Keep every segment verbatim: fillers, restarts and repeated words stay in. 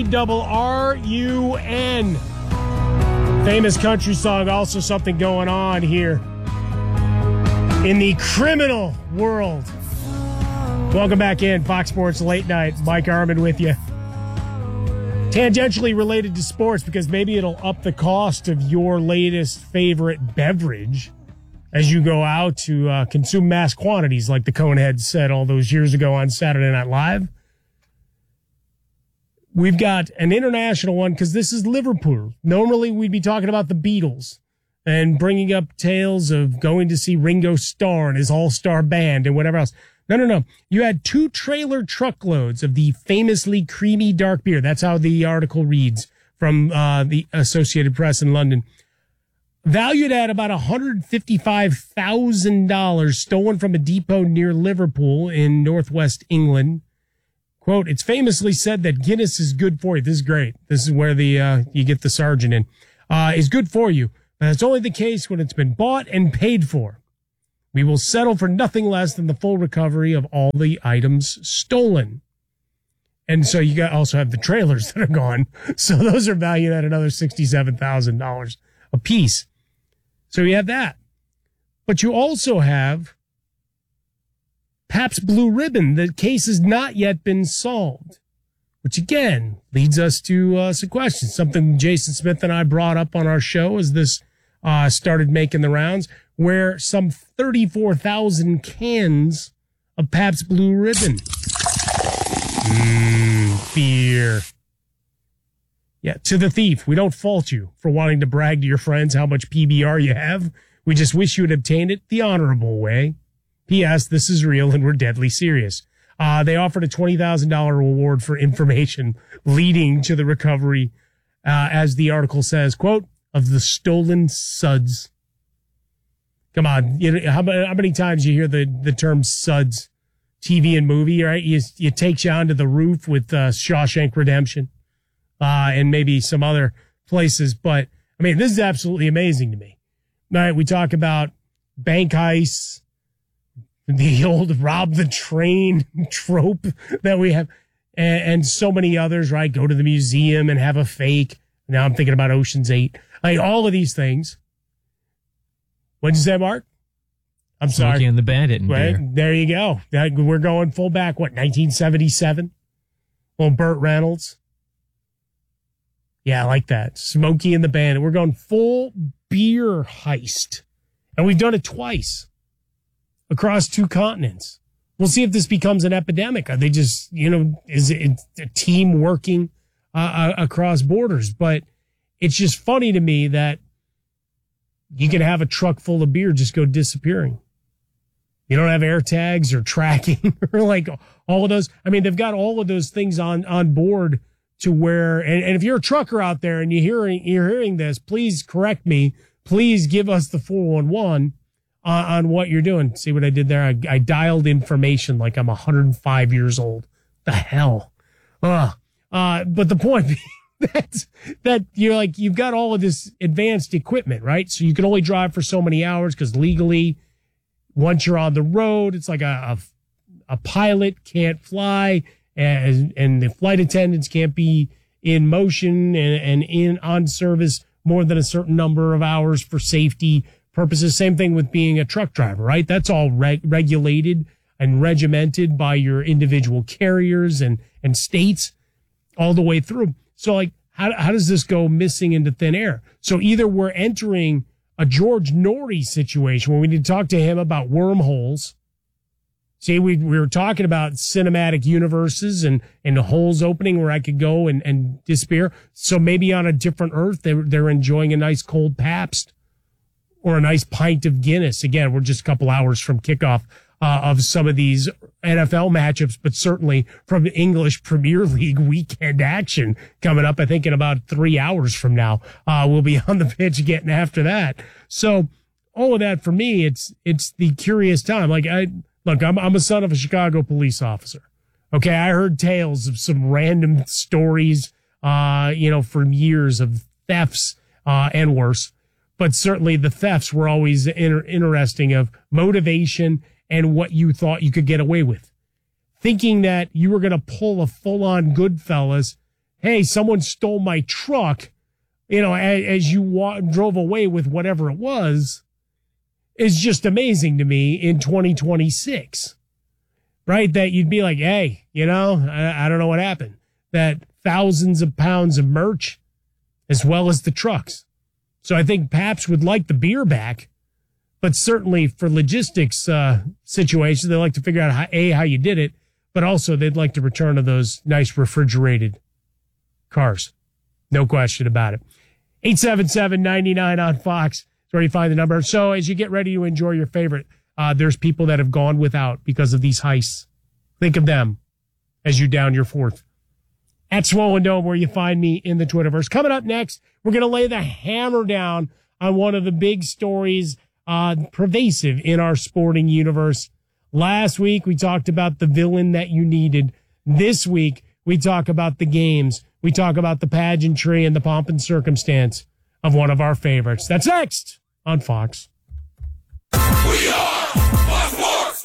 Double R U N. Famous country song, also something going on here in the criminal world. Welcome back in, Fox Sports Late Night. Mike Armin with you. Tangentially related to sports, because maybe it'll up the cost of your latest favorite beverage as you go out to uh, consume mass quantities, like the Coneheads said all those years ago on Saturday Night Live. We've got an international one because this is Liverpool. Normally we'd be talking about the Beatles and bringing up tales of going to see Ringo Starr and his all-star band and whatever else. No, no, no. You had two trailer truckloads of the famously creamy dark beer. That's how the article reads from uh, the Associated Press in London. Valued at about one hundred fifty-five thousand dollars, stolen from a depot near Liverpool in northwest England. Quote, it's famously said that Guinness is good for you. This is great. This is where the uh, you get the sergeant in. Uh, is good for you, but it's only the case when it's been bought and paid for. We will settle for nothing less than the full recovery of all the items stolen. And so you got also have the trailers that are gone. So those are valued at another sixty-seven thousand dollars a piece. So you have that. But you also have Pabst Blue Ribbon. The case has not yet been solved, which again leads us to uh, some questions. Something Jason Smith and I brought up on our show as this uh, started making the rounds, where some thirty-four thousand cans of Pabst Blue Ribbon. Mmm, beer. Yeah, to the thief, we don't fault you for wanting to brag to your friends how much P B R you have. We just wish you had obtained it the honorable way. P S. This is real and we're deadly serious. Uh, they offered a twenty thousand dollars reward for information leading to the recovery, uh, as the article says, quote, of the stolen suds. Come on. You know, how, how many times you hear the, the term suds, T V and movie, right? You, it takes you onto the roof with uh, Shawshank Redemption uh, and maybe some other places. But, I mean, this is absolutely amazing to me. All right, we talk about bank heists, the old rob the train trope that we have, and, and so many others, right? Go to the museum and have a fake. Now I'm thinking about Ocean's eight. Like all of these things. What'd you say, Mark? I'm Smokey sorry. and the Bandit. Right, there you go. That, we're going full back, what, nineteen seventy-seven? Well, Burt Reynolds. Yeah, I like that. Smokey and the Bandit. We're going full beer heist. And we've done it twice across two continents. We'll see if this becomes an epidemic. Are they just, you know, is it a team working uh, across borders? But it's just funny to me that you can have a truck full of beer just go disappearing. You don't have air tags or tracking or like all of those. I mean, they've got all of those things on, on board to where, and, and if you're a trucker out there and you're hearing, you're hearing this, please correct me. Please give us the four one one on, on what you're doing. See what I did there? I, I dialed information like I'm one hundred five years old. The hell? Uh, uh, but the point being, That's, that you're like, you've got all of this advanced equipment, right? So you can only drive for so many hours because legally, once you're on the road, it's like a, a, a pilot can't fly and, and the flight attendants can't be in motion and, and in on service more than a certain number of hours for safety purposes. Same thing with being a truck driver, right? That's all reg- regulated and regimented by your individual carriers and, and states all the way through. So, like, how how does this go missing into thin air? So either we're entering a George Norrie situation where we need to talk to him about wormholes. See, we we were talking about cinematic universes and, and the holes opening where I could go and, and disappear. So maybe on a different Earth, they're, they're enjoying a nice cold Pabst or a nice pint of Guinness. Again, we're just a couple hours from kickoff Uh, of some of these N F L matchups, but certainly from the English Premier League weekend action coming up. I think in about three hours from now, uh, we'll be on the pitch getting after that. So all of that for me, it's, it's the curious time. Like I, look, I'm, I'm a son of a Chicago police officer. Okay. I heard tales of some random stories, uh, you know, from years of thefts, uh, and worse, but certainly the thefts were always inter- interesting of motivation and what you thought you could get away with. Thinking that you were going to pull a full-on Goodfellas hey, someone stole my truck, you know, as, as you wa- drove away with whatever it was, is just amazing to me in twenty twenty-six, right? That you'd be like, hey, you know, I, I don't know what happened. That thousands of pounds of merch as well as the trucks. So I think Pabst would like the beer back, but certainly for logistics uh, situations, they like to figure out, how, A, how you did it, but also they'd like to return to those nice refrigerated cars. No question about it. eight seven seven, nine nine on Fox is where you find the number. So as you get ready to enjoy your favorite, uh, there's people that have gone without because of these heists. Think of them as you down your fourth. At Swollen Dome, where you find me in the Twitterverse. Coming up next, we're going to lay the hammer down on one of the big stories uh, pervasive in our sporting universe. Last week, we talked about the villain that you needed. This week, we talk about the games. We talk about the pageantry and the pomp and circumstance of one of our favorites. That's next on Fox. We are Fox.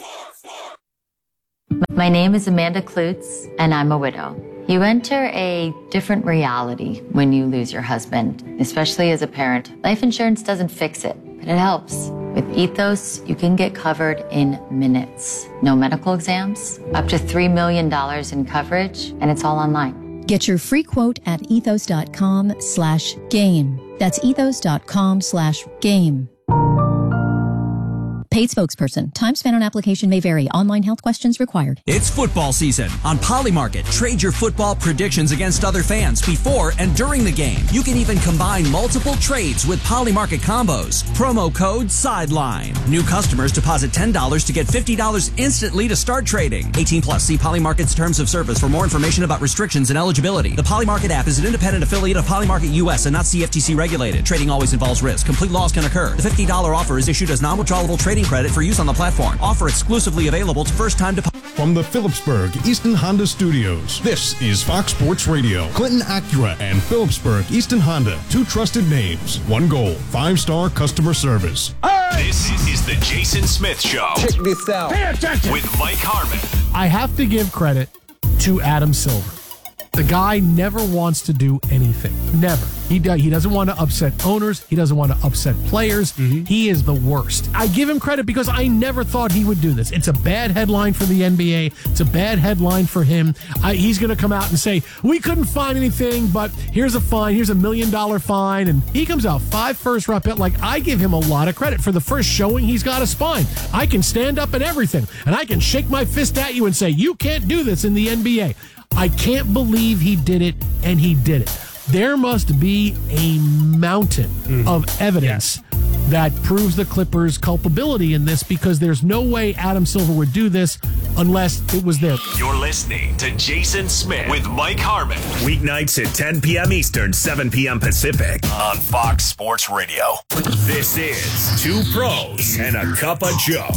My name is Amanda Klutz, and I'm a widow. You enter a different reality when you lose your husband, especially as a parent. Life insurance doesn't fix it, but it helps. With Ethos, you can get covered in minutes. No medical exams, up to three million dollars in coverage, and it's all online. Get your free quote at ethos.com slash game. That's ethos.com slash game. Paid spokesperson. Time spent on application may vary. Online health questions required. It's football season. On Polymarket, trade your football predictions against other fans before and during the game. You can even combine multiple trades with Polymarket combos. Promo code SIDELINE. New customers deposit ten dollars to get fifty dollars instantly to start trading. eighteen plus. See Polymarket's terms of service for more information about restrictions and eligibility. The Polymarket app is an independent affiliate of Polymarket U S and not C F T C regulated. Trading always involves risk. Complete loss can occur. The fifty dollars offer is issued as non-withdrawable trading credit for use on the platform. Offer exclusively available to first-time depositors. From the Phillipsburg Easton Honda Studios, this is Fox Sports Radio. Clinton Acura and Phillipsburg Easton Honda, two trusted names, one goal, five-star customer service. This is the Jason Smith Show. Check this out. Pay attention. With Mike Harmon. I have to give credit to Adam Silver. The guy never wants to do anything. Never. He do, he doesn't want to upset owners. He doesn't want to upset players. Mm-hmm. He is the worst. I give him credit because I never thought he would do this. It's a bad headline for the N B A. It's a bad headline for him. I, he's going to come out and say, we couldn't find anything, but here's a fine. Here's a million dollar fine. And he comes out five first round pick. Like, I give him a lot of credit for the first showing he's got a spine. I can stand up and everything, and I can shake my fist at you and say, you can't do this in the N B A. I can't believe he did it, and he did it. There must be a mountain mm. of evidence yes. that proves the Clippers' culpability in this, because there's no way Adam Silver would do this unless it was there. You're listening to Jason Smith with Mike Harmon. Weeknights at ten p.m. Eastern, seven p.m. Pacific on Fox Sports Radio. This is Two Pros and a Cup of Joe.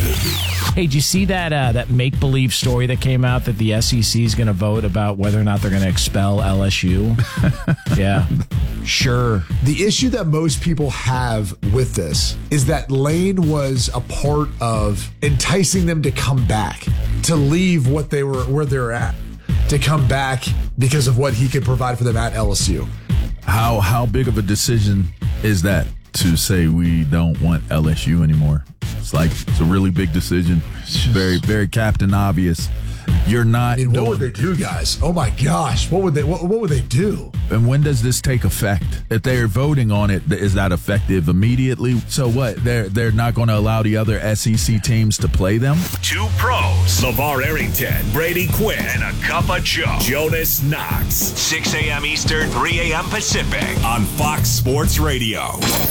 Hey, did you see that uh, that make-believe story that came out that the S E C is going to vote about whether or not they're going to expel L S U? Yeah, sure. The issue that most people have with this is that Lane was a part of enticing them to come back, to leave what they were, where they're at, to come back because of what he could provide for them at L S U. How how big of a decision is that to say we don't want L S U anymore? It's like, it's a really big decision. Very, very Captain Obvious. You're not. I mean, what would they do, guys? Oh my gosh, what would they? What, what would they do? And when does this take effect? If they're voting on it, is that effective immediately? So what? They're they're not going to allow the other S E C teams to play them? Two Pros, LeVar Arrington, Brady Quinn, and a Cup of Joe, Jonas Knox. six a.m. Eastern, three a.m. Pacific on Fox Sports Radio.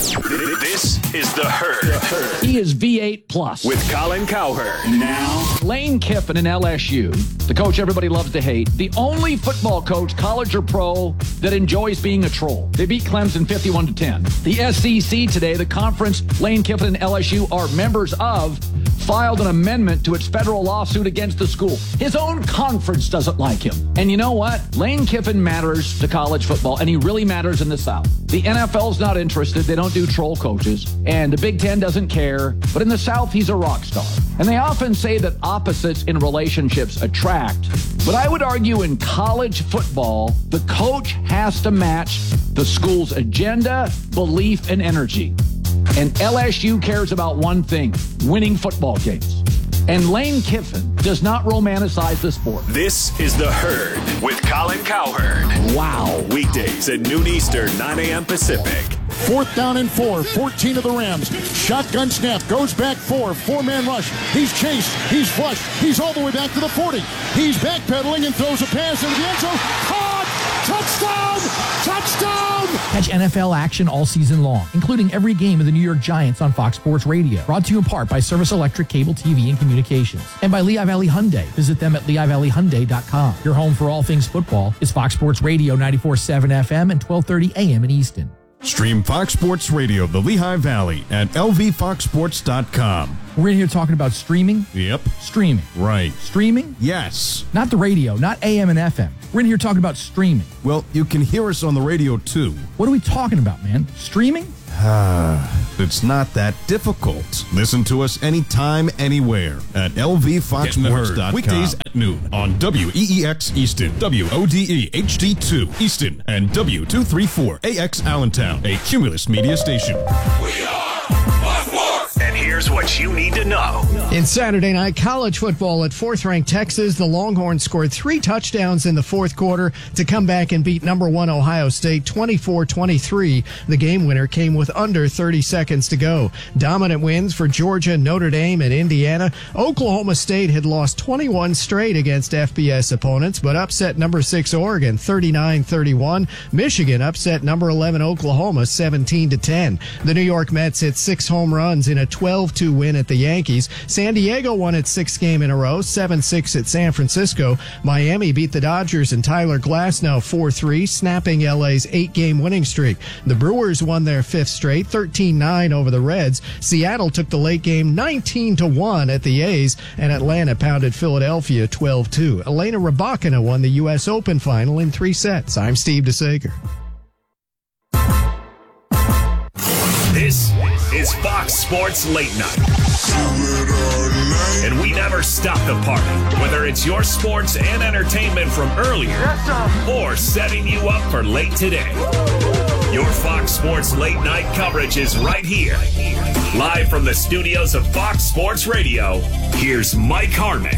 This is The Herd. The Herd. He is V eight plus. With Colin Cowherd. Now, Lane Kiffin in L S U, the coach everybody loves to hate, the only football coach, college or pro, that enjoys being a troll. They beat Clemson fifty-one to ten. The S E C today, the conference Lane Kiffin and L S U are members of, filed an amendment to its federal lawsuit against the school. His own conference doesn't like him. And you know what? Lane Kiffin matters to college football, and he really matters in the South. The N F L's not interested. They don't do troll coaches. And the Big Ten doesn't care. But in the South, he's a rock star. And they often say that opposites in relationships attract. But I would argue in college football, the coach has to match the school's agenda, belief, and energy. And L S U cares about one thing, winning football games. And Lane Kiffin does not romanticize the sport. This is The Herd with Colin Cowherd. Wow. Weekdays at noon Eastern, nine a.m. Pacific. Fourth down and four, fourteen of the Rams. Shotgun snap, goes back four, four-man rush. He's chased, he's flushed, he's all the way back to the forty. He's backpedaling and throws a pass into the end zone. Caught! Touchdown! Touchdown! Catch N F L action all season long, including every game of the New York Giants on Fox Sports Radio. Brought to you in part by Service Electric Cable T V and Communications. And by Lehigh Valley Hyundai. Visit them at lehigh valley hyundai dot com. Your home for all things football is Fox Sports Radio ninety-four point seven F M and twelve thirty A M in Easton. Stream Fox Sports Radio, the Lehigh Valley at L V fox sports dot com. We're in here talking about streaming. Yep. Streaming. Right. Streaming? Yes. Not the radio, not A M and F M. We're in here talking about streaming. Well, you can hear us on the radio too. What are we talking about, man? Streaming? Ah, it's not that difficult. Listen to us anytime, anywhere at L V fox sports dot com. Weekdays at noon on W E E X Easton, W O D E H D two Easton, and W two thirty-four A X Allentown, a Cumulus media station. We are Fox Sports. And here's what you need to know. In Saturday night college football at fourth-ranked Texas, the Longhorns scored three touchdowns in the fourth quarter to come back and beat number one Ohio State twenty-four twenty-three. The game winner came with under thirty seconds to go. Dominant wins for Georgia, Notre Dame, and Indiana. Oklahoma State had lost twenty-one straight against F B S opponents, but upset number six Oregon thirty-nine thirty-one. Michigan upset number eleven Oklahoma seventeen to ten. The New York Mets hit six home runs in a twelve two win at the Yankees. San Diego won its sixth game in a row, seven six at San Francisco. Miami beat the Dodgers and Tyler Glasnow four three, snapping L A's eight-game winning streak. The Brewers won their fifth straight, thirteen nine over the Reds. Seattle took the late game nineteen to one at the A's, and Atlanta pounded Philadelphia twelve two. Elena Rybakina won the U S Open final in three sets. I'm Steve DeSager. This is Fox Sports Late Night. And we never stop the party, whether it's your sports and entertainment from earlier or setting you up for late today. Your Fox Sports Late Night coverage is right here. Live from the studios of Fox Sports Radio, here's Mike Harmon.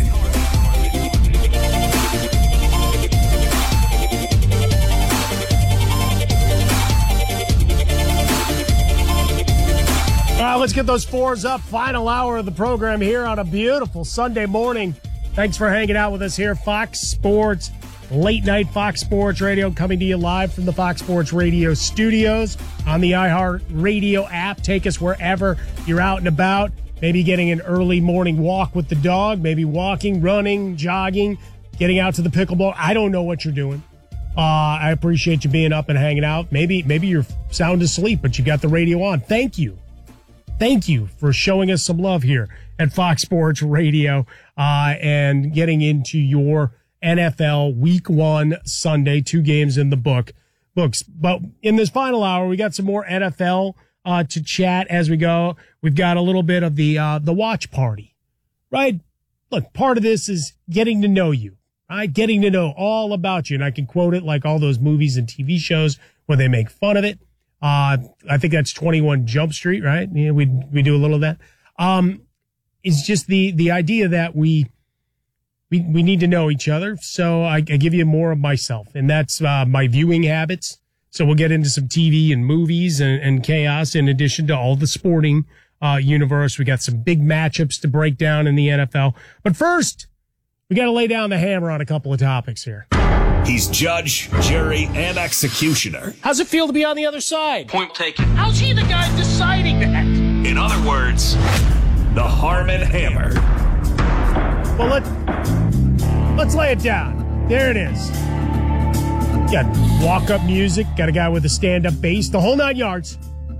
All right, let's get those fours up. Final hour of the program here on a beautiful Sunday morning. Thanks for hanging out with us here. Fox Sports, late night Fox Sports Radio, coming to you live from the Fox Sports Radio studios on the iHeartRadio app. Take us wherever you're out and about. Maybe getting an early morning walk with the dog, maybe walking, running, jogging, getting out to the pickleball. I don't know what you're doing. Uh, I appreciate you being up and hanging out. Maybe, maybe you're sound asleep, but you got the radio on. Thank you. Thank you for showing us some love here at Fox Sports Radio uh, and getting into your N F L Week One Sunday, two games in the book books. But in this final hour, we got some more N F L uh, to chat as we go. We've got a little bit of the uh, the watch party, right? Look, part of this is getting to know you, right? Getting to know all about you, and I can quote it like all those movies and T V shows where they make fun of it. Uh, I think that's twenty-one Jump Street, right? Yeah, we, we do a little of that. Um, it's just the, the idea that we, we, we need to know each other. So I, I give you more of myself, and that's, uh, my viewing habits. So we'll get into some T V and movies and, and chaos in addition to all the sporting, uh, universe. We got some big matchups to break down in the N F L. But first, we got to lay down the hammer on a couple of topics here. He's judge, jury, and executioner. How's it feel to be on the other side? Point taken. How's he the guy deciding that? In other words, the Harmon Hammer. Well, let, let's lay it down. There it is. Got walk-up music, got a guy with a stand-up bass, the whole nine yards.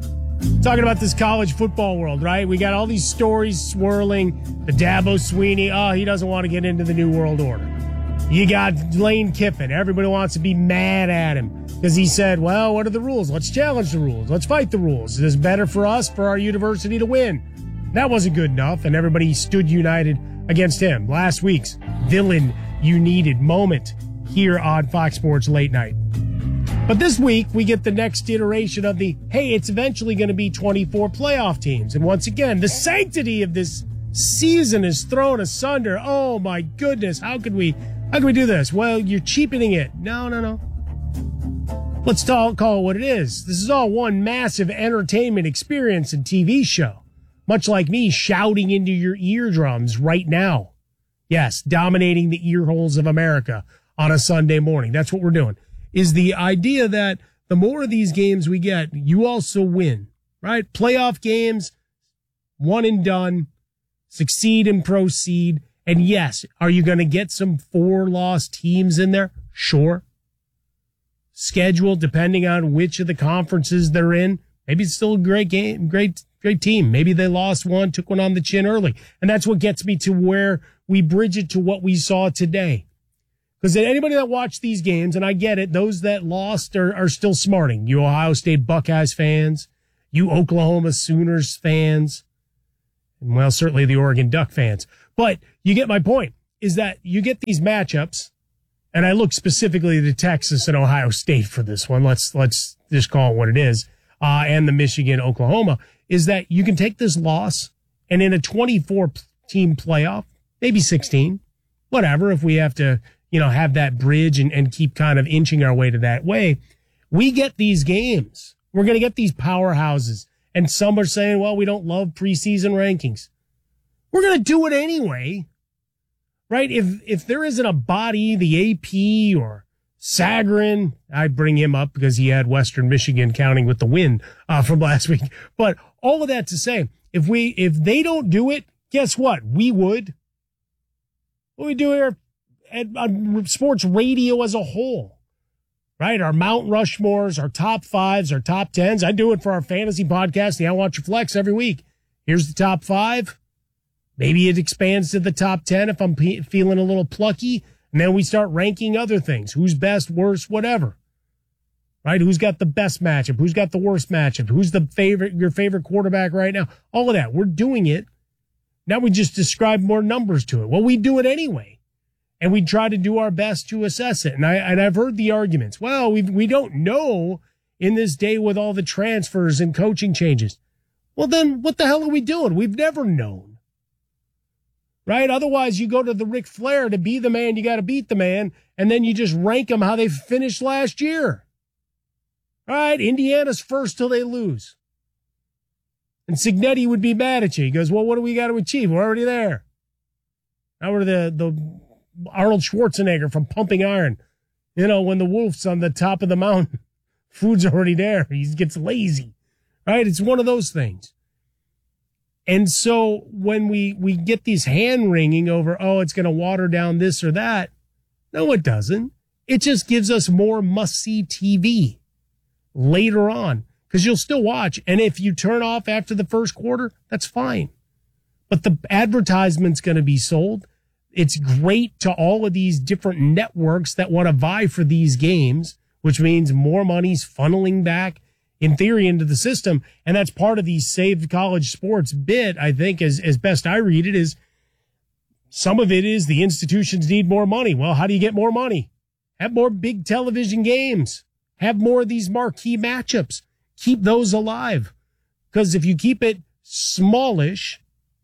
Talking about this college football world, right? We got all these stories swirling. The Dabo Sweeney, oh, he doesn't want to get into the New World Order. You got Lane Kiffin. Everybody wants to be mad at him because he said, well, what are the rules? Let's challenge the rules. Let's fight the rules. Is this better for us, for our university to win? That wasn't good enough, and everybody stood united against him. Last week's villain you needed moment here on Fox Sports Late Night. But this week, we get the next iteration of the, hey, it's eventually going to be twenty-four playoff teams. And once again, the sanctity of this season is thrown asunder. Oh, my goodness. How could we, how could we do this? Well, you're cheapening it. No, no, no. Let's call it what it is. This is all one massive entertainment experience and T V show. Much like me shouting into your eardrums right now. Yes, dominating the ear holes of America on a Sunday morning. That's what we're doing. Is the idea that the more of these games we get, you also win, right? Playoff games, one and done, succeed and proceed. And yes, are you going to get some four-loss teams in there? Sure. Schedule, depending on which of the conferences they're in. Maybe it's still a great game, great, great team. Maybe they lost one, took one on the chin early. And that's what gets me to where we bridge it to what we saw today. Because anybody that watched these games, and I get it, those that lost are, are still smarting. You Ohio State Buckeyes fans, you Oklahoma Sooners fans, and well, certainly the Oregon Duck fans. But you get my point, is that you get these matchups, and I look specifically to Texas and Ohio State for this one. Let's let's just call it what it is, uh, and the Michigan Oklahoma, is that you can take this loss, and in a twenty-four team playoff, maybe sixteen, whatever, if we have to, you know, have that bridge and, and keep kind of inching our way to that way. We get these games. We're going to get these powerhouses. And some are saying, well, we don't love preseason rankings. We're going to do it anyway, right? If, if there isn't a body, the A P or Sagarin, I bring him up because he had Western Michigan counting with the win uh, from last week. But all of that to say, if we, if they don't do it, guess what? We would. What we do here at, on sports radio as a whole, right? Our Mount Rushmores, our top fives, our top tens. I do it for our fantasy podcast, the I Want Your Flex, every week. Here's the top five. Maybe it expands to the top ten if I'm pe- feeling a little plucky. And then we start ranking other things. Who's best, worst, whatever. Right? Who's got the best matchup? Who's got the worst matchup? Who's the favorite, your favorite quarterback right now? All of that. We're doing it. Now we just describe more numbers to it. Well, we do it anyway. And we try to do our best to assess it. And I, and I've heard the arguments. Well, we we don't know in this day with all the transfers and coaching changes. Well, then what the hell are we doing? We've never known. Right? Otherwise, you go to the Ric Flair to be the man. You got to beat the man. And then you just rank them how they finished last year. All right? Indiana's first till they lose. And Cignetti would be mad at you. He goes, well, what do we got to achieve? We're already there. Now we're the, the Arnold Schwarzenegger from Pumping Iron. You know, when the wolf's on the top of the mountain, food's already there. He gets lazy, right? It's one of those things. And so when we, we get these hand wringing over, oh, it's going to water down this or that. No, it doesn't. It just gives us more must-see T V later on because you'll still watch. And if you turn off after the first quarter, that's fine. But the advertisement's going to be sold. It's great to all of these different networks that want to vie for these games, which means more money's funneling back, in theory, into the system. And that's part of the Save College Sports bit, I think, as, as best I read it, is some of it is the institutions need more money. Well, how do you get more money? Have more big television games. Have more of these marquee matchups. Keep those alive. Because if you keep it smallish,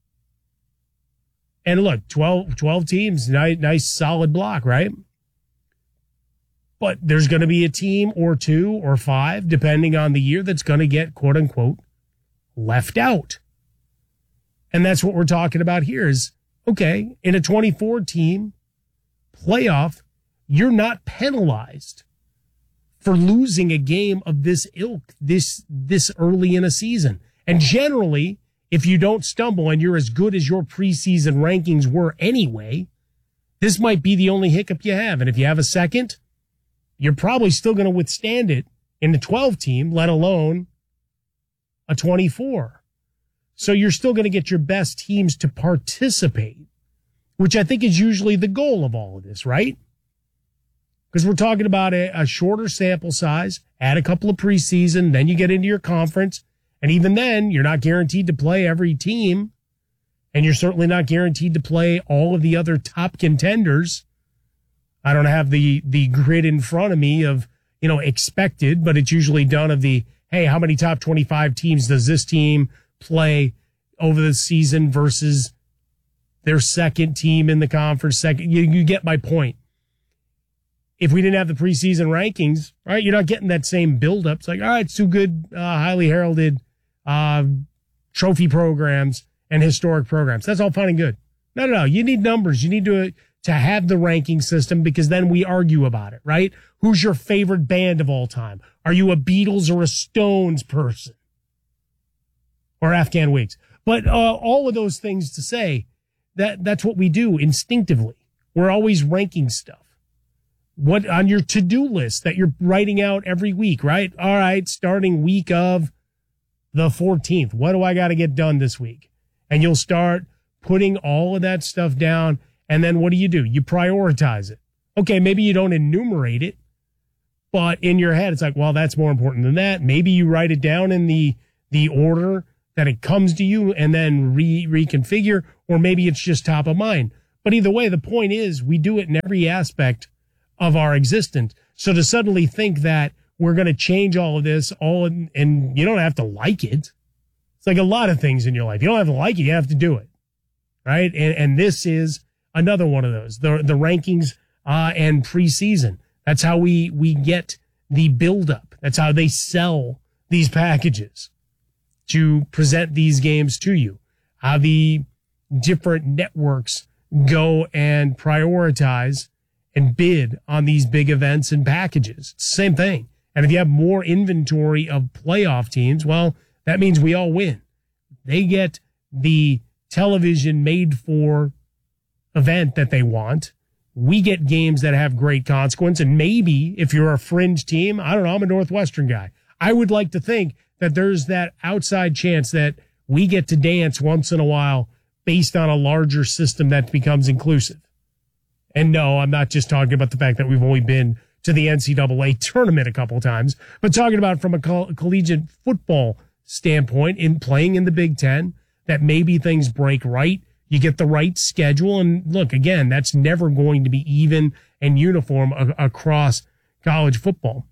and look, twelve, twelve teams, nice, nice solid block, right? But there's going to be a team or two or five, depending on the year, that's going to get, quote unquote, left out. And that's what we're talking about here is, okay, in a twenty-four team playoff, you're not penalized for losing a game of this ilk this, this early in a season. And generally, if you don't stumble and you're as good as your preseason rankings were anyway, this might be the only hiccup you have. And if you have a second, you're probably still going to withstand it in the twelve team, let alone a twenty-four. So you're still going to get your best teams to participate, which I think is usually the goal of all of this, right? Because we're talking about a, a shorter sample size, add a couple of preseason, then you get into your conference. And even then, you're not guaranteed to play every team. And you're certainly not guaranteed to play all of the other top contenders. I don't have the, the grid in front of me of, you know, expected, but it's usually done of the, hey, how many top twenty-five teams does this team play over the season versus their second team in the conference? Second, you, you get my point. If we didn't have the preseason rankings, right, you're not getting that same buildup. It's like, all right, two good, uh, highly heralded uh, trophy programs and historic programs. That's all fine and good. No, no, no. You need numbers. You need to to have the ranking system because then we argue about it, right? Who's your favorite band of all time? Are you a Beatles or a Stones person? Or Afghan Wigs? But uh, all of those things to say that that's what we do instinctively. We're always ranking stuff. What on your to-do list that you're writing out every week, right? All right, starting week of the fourteenth. What do I got to get done this week? And you'll start putting all of that stuff down. And then what do you do? You prioritize it. Okay, maybe you don't enumerate it, but in your head, it's like, well, that's more important than that. Maybe you write it down in the, the order that it comes to you and then re reconfigure, or maybe it's just top of mind. But either way, the point is we do it in every aspect of our existence. So to suddenly think that we're going to change all of this, all in, and you don't have to like it. It's like a lot of things in your life. You don't have to like it. You have to do it. Right. And, and this is another one of those, the, the rankings, uh, and preseason. That's how we, we get the buildup. That's how they sell these packages to present these games to you. How the different networks go and prioritize and bid on these big events and packages. It's the same thing. And if you have more inventory of playoff teams, well, that means we all win. They get the television made for event that they want. We get games that have great consequence. And maybe if you're a fringe team, I don't know, I'm a Northwestern guy. I would like to think that there's that outside chance that we get to dance once in a while based on a larger system that becomes inclusive. And no, I'm not just talking about the fact that we've only been to the N C double A tournament a couple times, but talking about from a coll- collegiate football standpoint in playing in the Big Ten, that maybe things break right. You get the right schedule. And look, again, that's never going to be even and uniform a- across college football.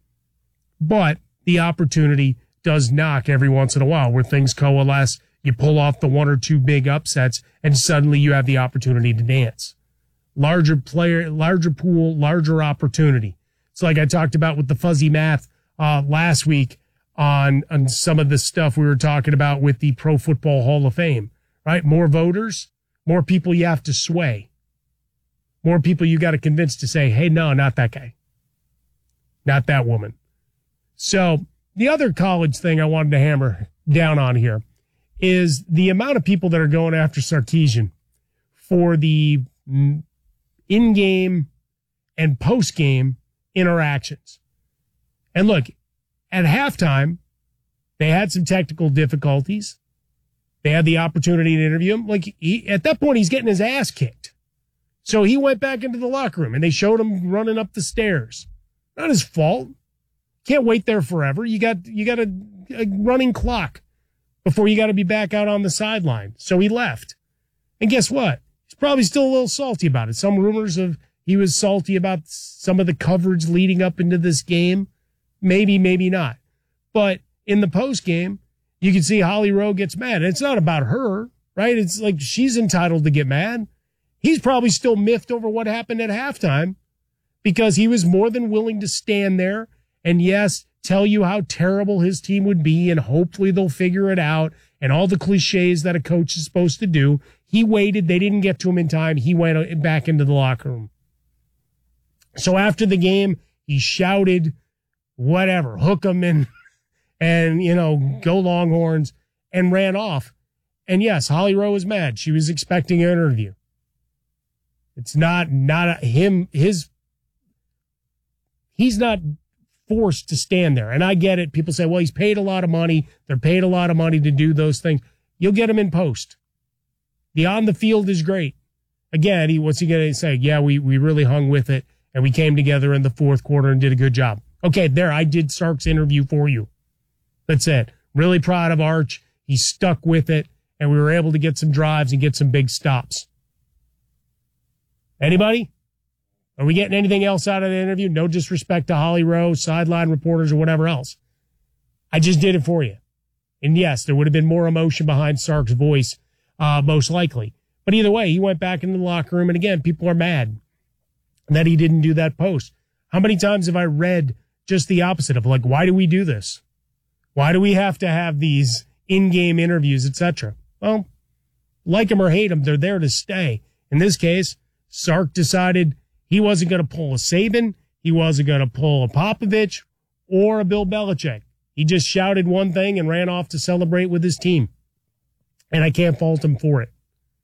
But the opportunity does knock every once in a while where things coalesce. You pull off the one or two big upsets and suddenly you have the opportunity to dance. Larger player, larger pool, larger opportunity. It's like I talked about with the fuzzy math uh, last week on, on some of the stuff we were talking about with the Pro Football Hall of Fame, right? More voters, more people you have to sway. More people you got to convince to say, hey, no, not that guy. Not that woman. So the other college thing I wanted to hammer down on here is the amount of people that are going after Sarkisian for the in-game and post-game interactions. And look, at halftime, they had some technical difficulties. They had the opportunity to interview him. Like, he, at that point, he's getting his ass kicked. So he went back into the locker room, and they showed him running up the stairs. Not his fault. Can't wait there forever. You got you got a, a running clock before you got to be back out on the sideline. So he left. And guess what? He's probably still a little salty about it. Some rumors of he was salty about some of the coverage leading up into this game. Maybe, maybe not. But in the post game, you can see Holly Rowe gets mad. And it's not about her, right? It's like she's entitled to get mad. He's probably still miffed over what happened at halftime because he was more than willing to stand there and, yes, tell you how terrible his team would be and hopefully they'll figure it out and all the cliches that a coach is supposed to do. He waited. They didn't get to him in time. He went back into the locker room. So after the game, he shouted, whatever, hook 'em and, and, you know, go Longhorns, and ran off. And yes, Holly Rowe was mad. She was expecting an interview. It's not, not a, him, his, he's not forced to stand there. And I get it. People say, well, he's paid a lot of money. They're paid a lot of money to do those things. You'll get him in post. The on the field is great. Again, he what's he going to say? Yeah, we, we really hung with it, and we came together in the fourth quarter and did a good job. Okay, there, I did Sark's interview for you. That's it. Really proud of Arch. He stuck with it, and we were able to get some drives and get some big stops. Anybody? Are we getting anything else out of the interview? No disrespect to Holly Rowe, sideline reporters, or whatever else. I just did it for you. And yes, there would have been more emotion behind Sark's voice, uh, most likely. But either way, he went back into the locker room, and again, people are mad that he didn't do that post. How many times have I read just the opposite of, like, why do we do this? Why do we have to have these in-game interviews, et cetera? Well, like him or hate him, they're there to stay. In this case, Sark decided he wasn't going to pull a Saban, he wasn't going to pull a Popovich, or a Bill Belichick. He just shouted one thing and ran off to celebrate with his team. And I can't fault him for it.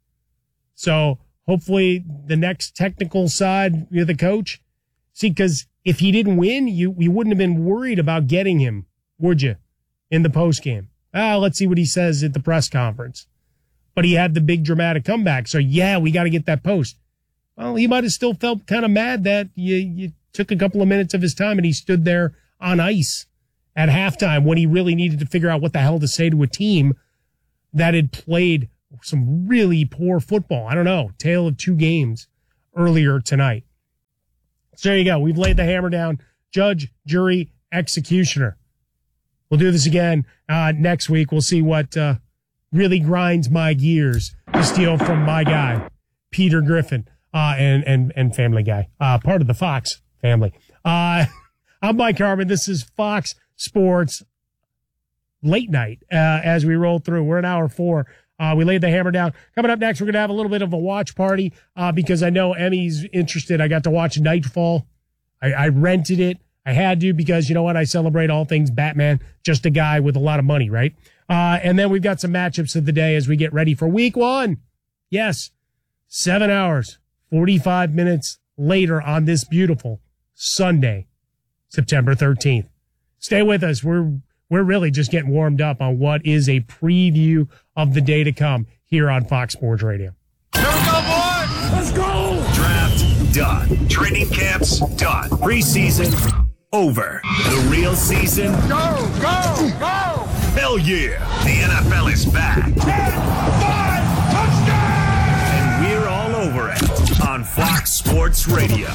So hopefully the next technical side, you're the coach. See, because if he didn't win, you, you wouldn't have been worried about getting him, would you, in the postgame? Ah, let's see what he says at the press conference. But he had the big dramatic comeback. So, yeah, we got to get that post. Well, he might have still felt kind of mad that you, you took a couple of minutes of his time and he stood there on ice at halftime when he really needed to figure out what the hell to say to a team that had played some really poor football. I don't know, tale of two games earlier tonight. So there you go. We've laid the hammer down. Judge, jury, executioner. We'll do this again uh, next week. We'll see what uh, really grinds my gears to steal from my guy, Peter Griffin, uh, and, and, and Family Guy, uh, part of the Fox family. Uh, I'm Mike Harmon. This is Fox Sports Late Night uh, as we roll through. We're in hour four. Uh, we laid the hammer down. Coming up next, we're going to have a little bit of a watch party uh, because I know Emmy's interested. I got to watch Nightfall. I, I rented it. I had to because, you know what, I celebrate all things Batman, just a guy with a lot of money, right? Uh, and then we've got some matchups of the day as we get ready for week one. Yes, seven hours, forty-five minutes later on this beautiful Sunday, September thirteenth. Stay with us. We're We're really just getting warmed up on what is a preview of the day to come here on Fox Sports Radio. Here we go, boys! Let's go! Draft done. Training camps done. Preseason over. The real season. Go, go, go! Hell yeah! The N F L is back. ten, five, touchdown! And we're all over it on Fox Sports Radio.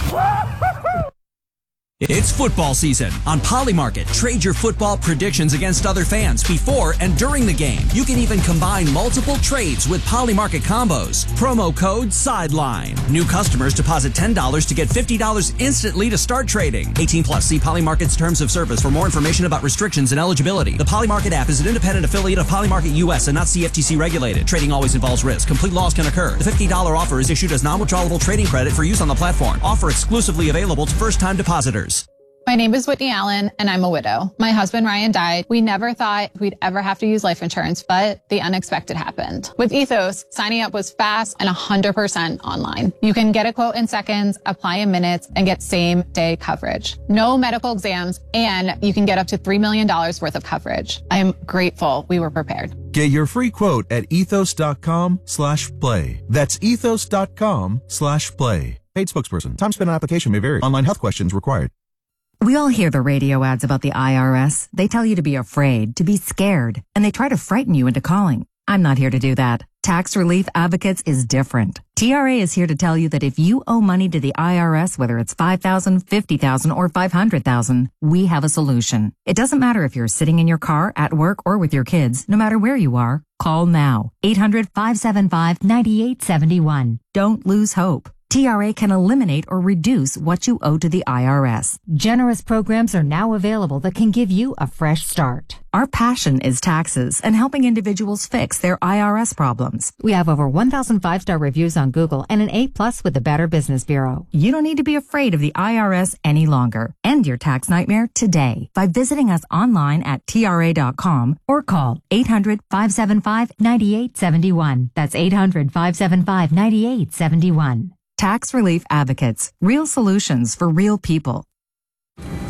It's football season. On Polymarket, trade your football predictions against other fans before and during the game. You can even combine multiple trades with Polymarket combos. Promo code SIDELINE. New customers deposit ten dollars to get fifty dollars instantly to start trading. eighteen plus. See Polymarket's terms of service for more information about restrictions and eligibility. The Polymarket app is an independent affiliate of Polymarket U S and not C F T C regulated. Trading always involves risk. Complete loss can occur. The fifty dollars offer is issued as non-withdrawable trading credit for use on the platform. Offer exclusively available to first-time depositors. My name is Whitney Allen, and I'm a widow. My husband, Ryan, died. We never thought we'd ever have to use life insurance, but the unexpected happened. With Ethos, signing up was fast and one hundred percent online. You can get a quote in seconds, apply in minutes, and get same-day coverage. No medical exams, and you can get up to three million dollars worth of coverage. I am grateful we were prepared. Get your free quote at ethos.com slash play. That's ethos.com slash play. Paid spokesperson. Time spent on application may vary. Online health questions required. We all hear the radio ads about the I R S. They tell you to be afraid, to be scared, and they try to frighten you into calling. I'm not here to do that. Tax Relief Advocates is different. T R A is here to tell you that if you owe money to the I R S, whether it's five thousand dollars, fifty thousand dollars, or five hundred thousand dollars, we have a solution. It doesn't matter if you're sitting in your car, at work, or with your kids. No matter where you are, call now. eight hundred, five seven five, nine eight seven one. Don't lose hope. T R A can eliminate or reduce what you owe to the I R S. Generous programs are now available that can give you a fresh start. Our passion is taxes and helping individuals fix their I R S problems. We have over one thousand five-star reviews on Google and an A plus with the Better Business Bureau. You don't need to be afraid of the I R S any longer. End your tax nightmare today by visiting us online at T R A dot com or call eight hundred, five seven five, nine eight seven one. That's eight hundred, five seven five, nine eight seven one. Tax Relief Advocates. Real solutions for real people.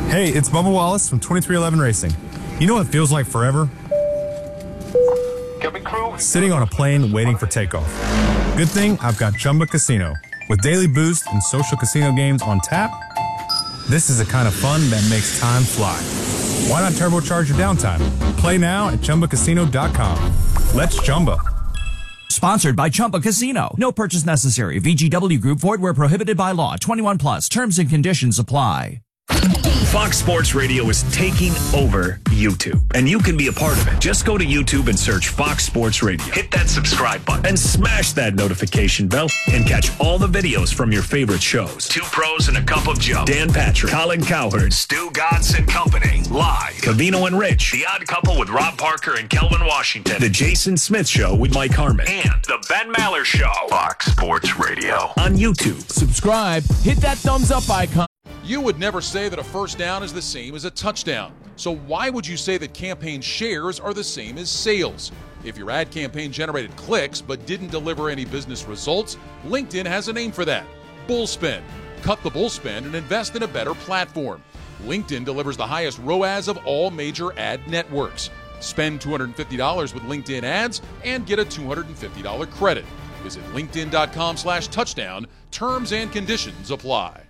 Hey, it's Bubba Wallace from twenty-three eleven Racing. You know what it feels like forever? Sitting on a plane waiting for takeoff. Good thing I've got Chumba Casino. With daily boost and social casino games on tap, this is the kind of fun that makes time fly. Why not turbocharge your downtime? Play now at Chumba Casino dot com. Let's Chumba. Sponsored by Chumba Casino. No purchase necessary. V G W Group. Void where prohibited by law. twenty-one plus. Terms and conditions apply. Fox Sports Radio is taking over YouTube, and you can be a part of it. Just go to YouTube and search Fox Sports Radio. Hit that subscribe button and smash that notification bell and catch all the videos from your favorite shows. Two Pros and a Cup of Joe. Dan Patrick, Colin Cowherd, Stu Godson and Company. Live. Covino and Rich. The Odd Couple with Rob Parker and Kelvin Washington. The Jason Smith Show with Mike Harmon. And The Ben Maller Show. Fox Sports Radio. On YouTube. Subscribe. Hit that thumbs up icon. You would never say that a first down is the same as a touchdown. So why would you say that campaign shares are the same as sales? If your ad campaign generated clicks but didn't deliver any business results, LinkedIn has a name for that. Bullspend. Cut the bullspend and invest in a better platform. LinkedIn delivers the highest R O A S of all major ad networks. Spend two hundred fifty dollars with LinkedIn ads and get a two hundred fifty dollars credit. Visit linkedin.com slash touchdown. Terms and conditions apply.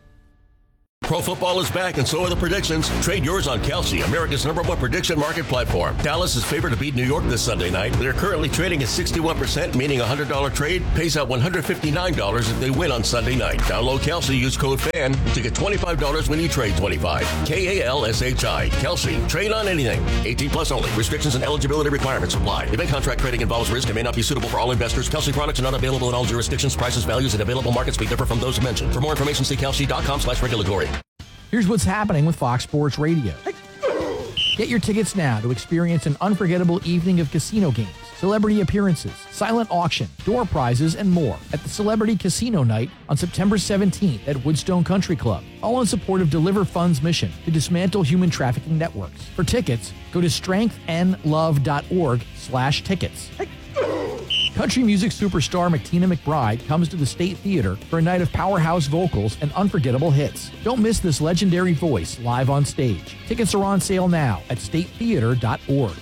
Pro football is back, and so are the predictions. Trade yours on Kalshi, America's number one prediction market platform. Dallas is favored to beat New York this Sunday night. They're currently trading at sixty-one percent, meaning a one hundred dollars trade pays out one hundred fifty-nine dollars if they win on Sunday night. Download Kalshi, use code FAN to get twenty-five dollars when you trade twenty-five. K A L S H I. Kalshi. Trade on anything. eighteen plus only. Restrictions and eligibility requirements apply. Event contract trading involves risk and may not be suitable for all investors. Kalshi products are not available in all jurisdictions. Prices, values, and available markets may differ from those mentioned. For more information, see Kalshi.com slash regulatory. Here's what's happening with Fox Sports Radio. Get your tickets now to experience an unforgettable evening of casino games, celebrity appearances, silent auction, door prizes, and more at the Celebrity Casino Night on September seventeenth at Woodstone Country Club, all in support of Deliver Fund's mission to dismantle human trafficking networks. For tickets, go to strengthandlove.org slash tickets. Country music superstar McTina McBride comes to the State Theater for a night of powerhouse vocals and unforgettable hits. Don't miss this legendary voice live on stage. Tickets are on sale now at state theater dot org.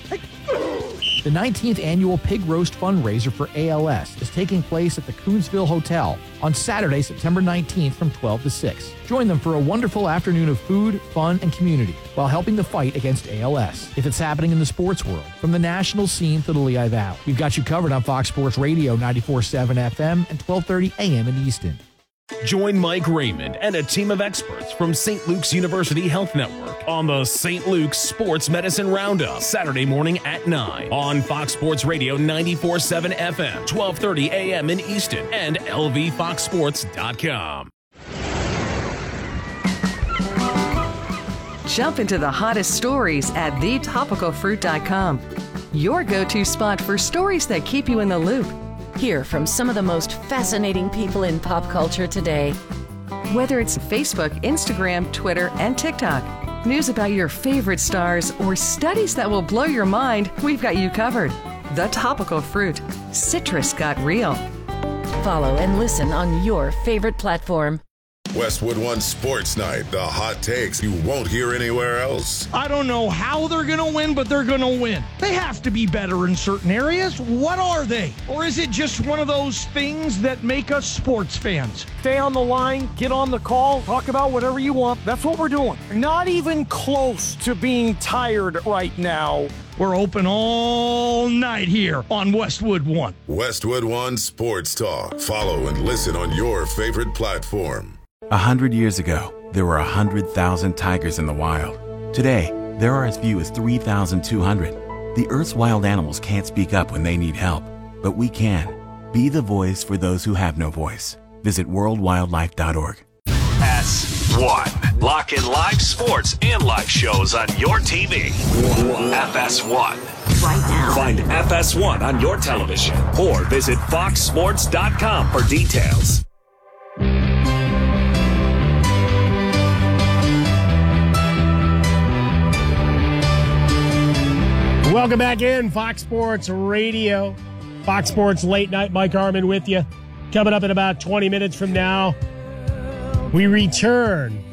The nineteenth annual Pig Roast fundraiser for A L S is taking place at the Coonsville Hotel on Saturday, September nineteenth from twelve to six. Join them for a wonderful afternoon of food, fun, and community while helping the fight against A L S. If it's happening in the sports world, from the national scene to the Lehigh Valley, we've got you covered on Fox Sports Radio ninety-four point seven F M and twelve thirty A M in Easton. Join Mike Raymond and a team of experts from Saint Luke's University Health Network on the Saint Luke's Sports Medicine Roundup, Saturday morning at nine on Fox Sports Radio ninety-four point seven F M, twelve thirty A M in Easton, and L V fox sports dot com. Jump into the hottest stories at the topical fruit dot com, your go-to spot for stories that keep you in the loop. Hear from some of the most fascinating people in pop culture today. Whether it's Facebook, Instagram, Twitter, and TikTok, news about your favorite stars, or studies that will blow your mind, we've got you covered. The Topical Fruit. Citrus got real. Follow and listen on your favorite platform. Westwood One Sports Night, the hot takes you won't hear anywhere else. I don't know how they're going to win, but they're going to win. They have to be better in certain areas. What are they? Or is it just one of those things that make us sports fans? Stay on the line, get on the call, talk about whatever you want. That's what we're doing. Not even close to being tired right now. We're open all night here on Westwood One. Westwood One Sports Talk. Follow and listen on your favorite platform. A hundred years ago, there were a hundred thousand tigers in the wild. Today, there are as few as three thousand two hundred. The Earth's wild animals can't speak up when they need help, but we can. Be the voice for those who have no voice. Visit world wildlife dot org. S one. Lock in live sports and live shows on your T V. F S one. Right now. Find F S one on your television or visit fox sports dot com for details. Welcome back in Fox Sports Radio. Fox Sports Late Night. Mike Harmon with you. Coming up in about twenty minutes from now, we return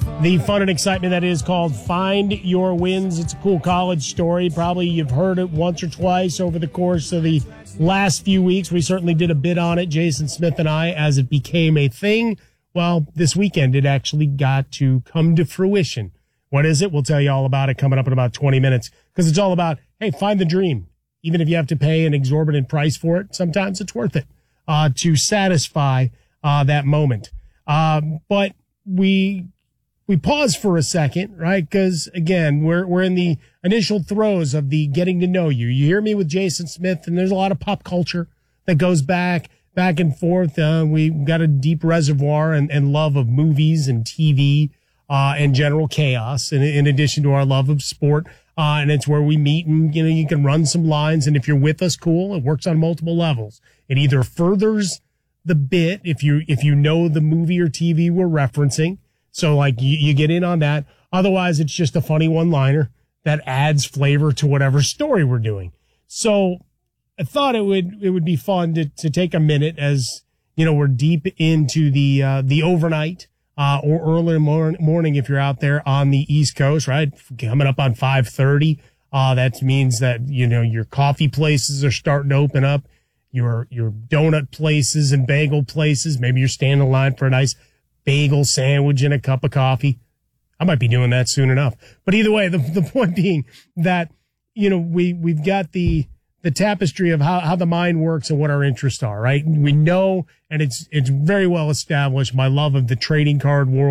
The fun and excitement that is called Find Your Wins. It's a cool college story. Probably you've heard it once or twice over the course of the last few weeks. We certainly did a bit on it, Jason Smith and I, as it became a thing. Well, this weekend it actually got to come to fruition. What is it? We'll tell you all about it coming up in about twenty minutes, because it's all about, hey, find the dream. Even if you have to pay an exorbitant price for it, sometimes it's worth it uh, to satisfy uh, that moment. Uh, but we... We pause for a second, right? Because again, we're we're in the initial throes of the getting to know you. You hear me with Jason Smith, and there's a lot of pop culture that goes back back and forth. Uh, we've got a deep reservoir and, and love of movies and T V uh, and general chaos, in, in addition to our love of sport. Uh, and it's where we meet, and you know you can run some lines. And if you're with us, cool. It works on multiple levels. It either furthers the bit if you if you know the movie or T V we're referencing. So, like, you, you get in on that. Otherwise, it's just a funny one-liner that adds flavor to whatever story we're doing. So, I thought it would it would be fun to to take a minute as, you know, we're deep into the uh, the overnight uh, or early mor- morning if you're out there on the East Coast, right? Coming up on five thirty. Uh, that means that, you know, your coffee places are starting to open up. Your your donut places and bagel places. Maybe you're standing in line for a nice bagel sandwich and a cup of coffee. I might be doing that soon enough. But either way, the the point being that, you know, we, we've got the, the tapestry of how, how the mind works and what our interests are, right? We know, and it's, it's very well established, my love of the trading card world.